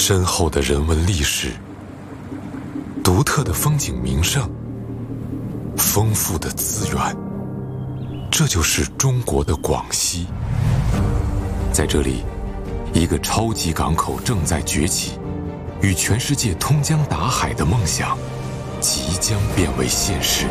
深厚的人文历史，独特的风景名胜，丰富的资源，这就是中国的广西。在这里，一个超级港口正在崛起，与全世界通江达海的梦想即将变为现实。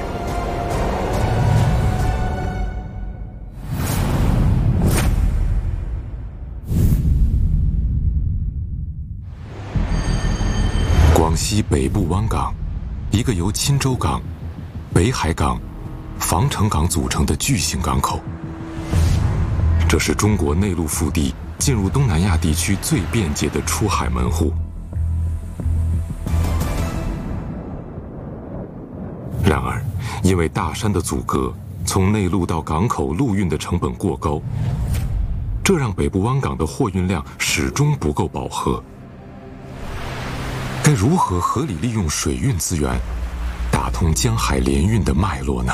广西北部湾港，一个由钦州港、北海港、防城港组成的巨型港口。这是中国内陆腹地进入东南亚地区最便捷的出海门户。然而，因为大山的阻隔，从内陆到港口陆运的成本过高，这让北部湾港的货运量始终不够饱和。该如何合理利用水运资源，打通江海联运的脉络呢？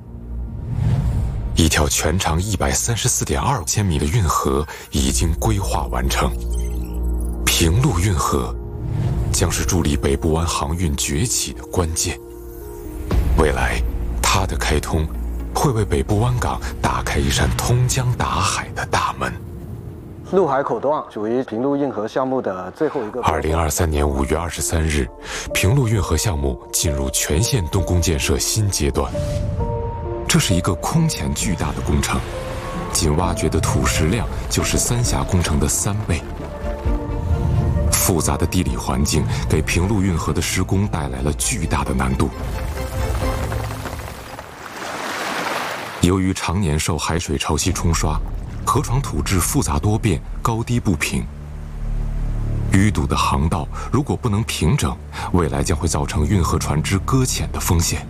一条全长134.25千米的运河已经规划完成，平陆运河将是助力北部湾航运崛起的关键。未来，它的开通会为北部湾港打开一扇通江达海的大门。 陆海口段属于平陆运河项目的最后一个。 2023年5月23日，平陆运河项目进入全线动工建设新阶段。这是一个空前巨大的工程，仅挖掘的土石量就是三峡工程的3倍。复杂的地理环境给平陆运河的施工带来了巨大的难度。由于常年受海水潮汐冲刷，河床土质复杂多变，高低不平。淤堵的航道如果不能平整，未来将会造成运河船只搁浅的风险。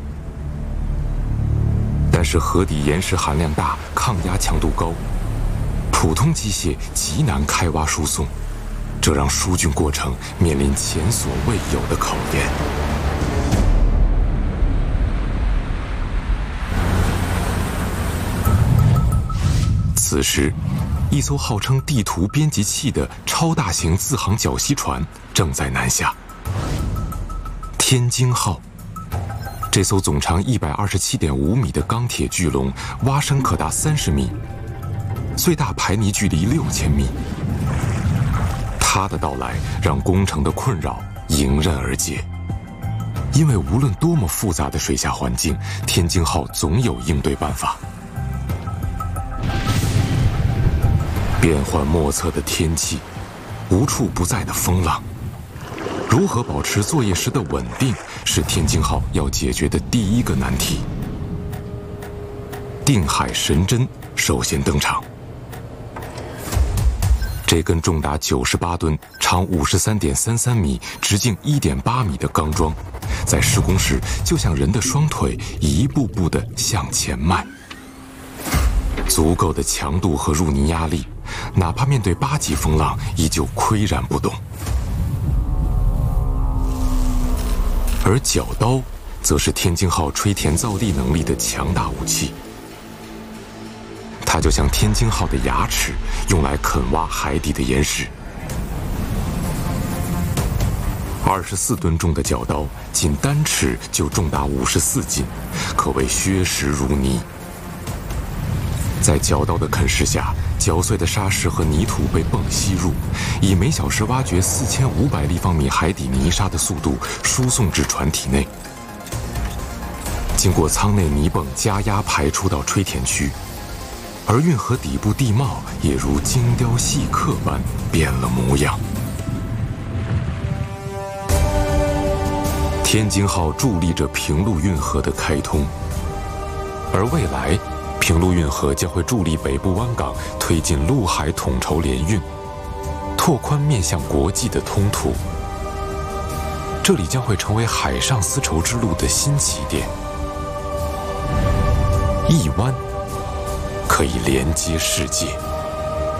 但是河底岩石含量大，抗压强度高，普通机械极难开挖输送，这让疏浚过程面临前所未有的考验。此时，一艘号称地图编辑器的超大型自航绞吸船正在南下。天津号，这艘总长127.5米的钢铁巨龙，挖深可达30米，最大排泥距离6000米。它的到来让工程的困扰迎刃而解，因为无论多么复杂的水下环境，天津号总有应对办法。变幻莫测的天气，无处不在的风浪，如何保持作业时的稳定，是天津号要解决的第一个难题。定海神针首先登场。这根重达98吨、长53.33米、直径1.8米的钢桩，在施工时就像人的双腿一步步地向前迈。足够的强度和入泥压力，哪怕面对8级风浪，依旧岿然不动。而绞刀，则是天津号吹填造地能力的强大武器。它就像天津号的牙齿，用来啃挖海底的岩石。24吨重的绞刀，仅单齿就重达54斤，可谓削石如泥。在绞刀的啃噬下，绞碎的沙石和泥土被泵吸入，以每小时挖掘4500立方米海底泥沙的速度输送至船体内，经过舱内泥泵加压排出到吹填区，而运河底部地貌也如精雕细刻般变了模样。天津号助力着平陆运河的开通，而未来平陆运河将会助力北部湾港推进陆海统筹联运，拓宽面向国际的通途。这里将会成为海上丝绸之路的新起点。一湾可以连接世界。